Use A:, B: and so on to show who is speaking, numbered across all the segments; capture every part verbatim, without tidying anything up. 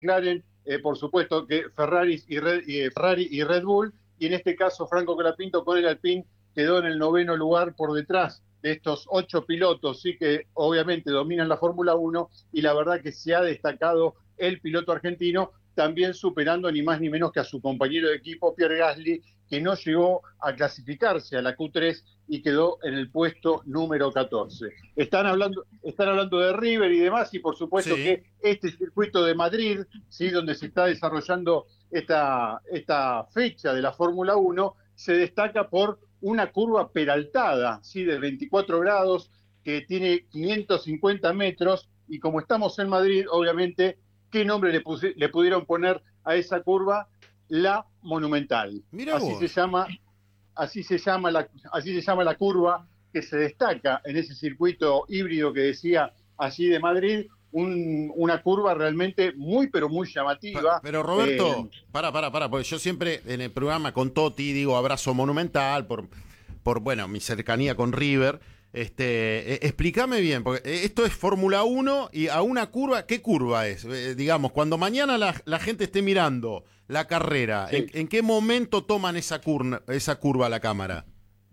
A: McLaren, eh, por supuesto que Ferrari y, Red, y, eh, Ferrari y Red Bull, y en este caso Franco Colapinto con el Alpine quedó en el noveno lugar por detrás de estos ocho pilotos, sí que obviamente dominan la Fórmula uno, y la verdad que se ha destacado el piloto argentino, también superando ni más ni menos que a su compañero de equipo, Pierre Gasly, que no llegó a clasificarse a la Q tres y quedó en el puesto número catorce. Están hablando, están hablando de River y demás, y por supuesto
B: Sí.
A: que este circuito de Madrid, ¿sí?, donde se está desarrollando esta, esta fecha de la Fórmula uno, se destaca por una curva peraltada, ¿sí?, de veinticuatro grados, que tiene quinientos cincuenta metros, y como estamos en Madrid, obviamente, ¿qué nombre le, puse, le pudieron poner a esa curva? La Monumental.
B: Mirá
A: Así
B: vos.
A: se llama, así se llama la, así se llama la curva que se destaca en ese circuito híbrido que decía allí de Madrid, un, una curva realmente muy, pero muy llamativa.
B: Pero Roberto,
A: eh,
B: para, para, para, porque yo siempre en el programa con Toti digo abrazo monumental por, por bueno, mi cercanía con River. Este, eh, explícame bien, porque esto es Fórmula uno y a una curva, ¿qué curva es? Eh, digamos, cuando mañana la, la gente esté mirando la carrera,
A: sí.
B: ¿en, ¿en qué momento toman esa curva, esa curva a la cámara?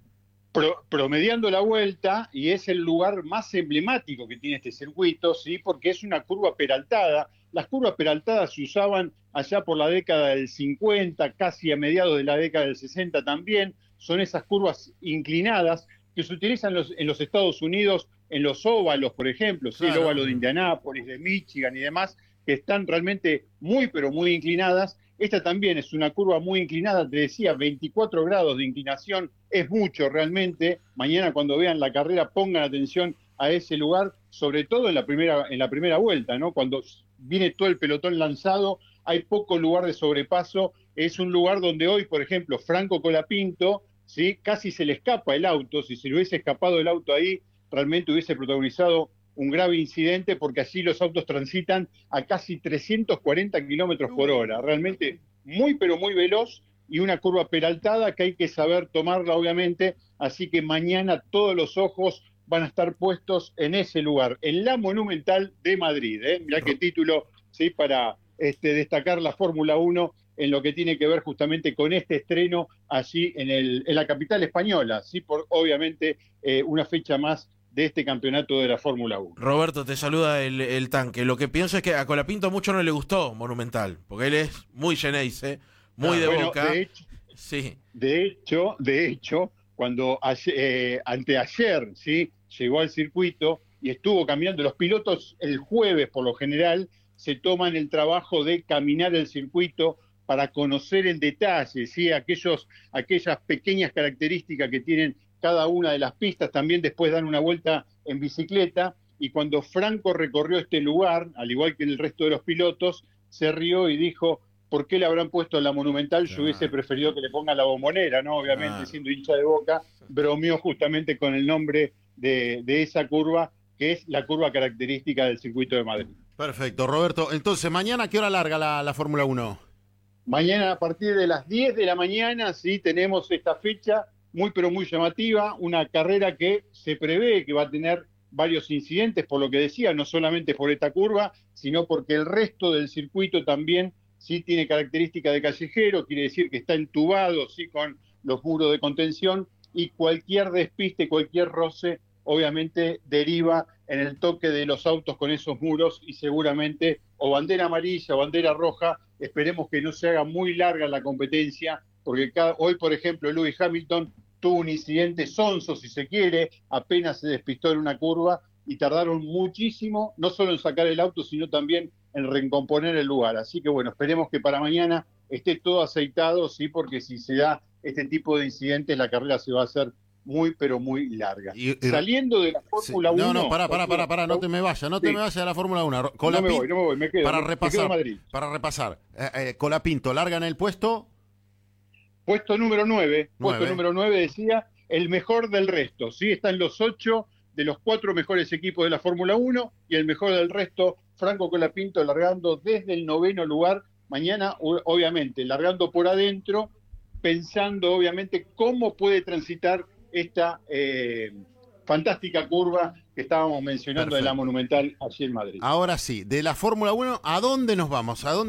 A: Pro, promediando la vuelta, y es el lugar más emblemático que tiene este circuito, ¿sí?, porque es una curva peraltada. Las curvas peraltadas se usaban allá por la década del cincuenta, casi a mediados de la década del sesenta también. Son esas curvas inclinadas que se utilizan los, en los Estados Unidos, en los óvalos, por ejemplo, ¿sí?,
B: Claro.
A: el óvalo de Indianápolis, de Michigan y demás, que están realmente muy, pero muy inclinadas. Esta también es una curva muy inclinada, te decía, veinticuatro grados de inclinación, es mucho realmente. Mañana cuando vean la carrera pongan atención a ese lugar, sobre todo en la primera, en la primera vuelta, ¿no? Cuando viene todo el pelotón lanzado, hay poco lugar de sobrepaso. Es un lugar donde hoy, por ejemplo, Franco Colapinto, ¿sí?, casi se le escapa el auto. Si se le hubiese escapado el auto ahí, realmente hubiese protagonizado un grave incidente, porque allí los autos transitan a casi trescientos cuarenta kilómetros por hora, realmente muy pero muy veloz, y una curva peraltada que hay que saber tomarla, obviamente. Así que mañana todos los ojos van a estar puestos en ese lugar, en la Monumental de Madrid, ¿eh? Mirá qué título, ¿sí?, para este, destacar la Fórmula uno en lo que tiene que ver justamente con este estreno allí en, el, en la capital española, ¿sí?, por obviamente eh, una fecha más de este campeonato de la Fórmula uno.
C: Roberto, te saluda el, el tanque. Lo que pienso es que a Colapinto mucho no le gustó Monumental, porque él es muy Geneise, muy
A: Ah,
C: de
A: bueno,
C: Boca.
A: De hecho,
C: sí.
A: de hecho, de hecho, cuando ayer, eh, anteayer, ¿sí?, llegó al circuito y estuvo caminando, los pilotos el jueves por lo general se toman el trabajo de caminar el circuito para conocer en detalle, ¿sí?, aquellos, aquellas pequeñas características que tienen cada una de las pistas. También después dan una vuelta en bicicleta, y cuando Franco recorrió este lugar, al igual que el resto de los pilotos, se rió y dijo: ¿por qué le habrán puesto la Monumental? Claro. Yo hubiese preferido que le pongan la Bombonera, ¿no? Obviamente, claro, siendo hincha de Boca, bromeó justamente con el nombre de, de esa curva, que es la curva característica del circuito de Madrid.
B: Perfecto, Roberto. Entonces, ¿mañana a qué hora larga la, la Fórmula uno?
A: Mañana a partir de las diez de la mañana, sí, tenemos esta fecha muy pero muy llamativa, una carrera que se prevé que va a tener varios incidentes, por lo que decía, no solamente por esta curva, sino porque el resto del circuito también sí tiene característica de callejero, quiere decir que está entubado, sí, con los muros de contención, y cualquier despiste, cualquier roce, obviamente deriva en el toque de los autos con esos muros, y seguramente o bandera amarilla o bandera roja. Esperemos que no se haga muy larga la competencia, porque cada, hoy, por ejemplo, Lewis Hamilton tuvo un incidente sonso, si se quiere, apenas se despistó en una curva, y tardaron muchísimo, no solo en sacar el auto, sino también en recomponer el lugar. Así que bueno, esperemos que para mañana esté todo aceitado, sí, porque si se da este tipo de incidentes, la carrera se va a hacer muy, pero muy larga.
B: Y, y,
A: Saliendo de la Fórmula
B: sí,
A: uno...
B: No, no, pará, pará, pará, pará, no te me vayas, no te
A: sí.
B: me vayas de la Fórmula uno.
A: No me voy, no me voy, me quedo,
B: para
A: me,
B: repasar,
A: me quedo en Madrid.
B: Para repasar, eh, eh, Colapinto, larga en el puesto...
A: Puesto número nueve, puesto
B: nueve.
A: número nueve, decía, el mejor del resto, ¿sí? Están los ocho de los cuatro mejores equipos de la Fórmula uno, y el mejor del resto, Franco Colapinto, largando desde el noveno lugar. Mañana, obviamente, largando por adentro, pensando, obviamente, cómo puede transitar esta, eh, fantástica curva que estábamos mencionando
B: Perfecto.
A: de la Monumental allí en Madrid.
B: Ahora sí, de la Fórmula uno, ¿a dónde nos vamos? ¿A dónde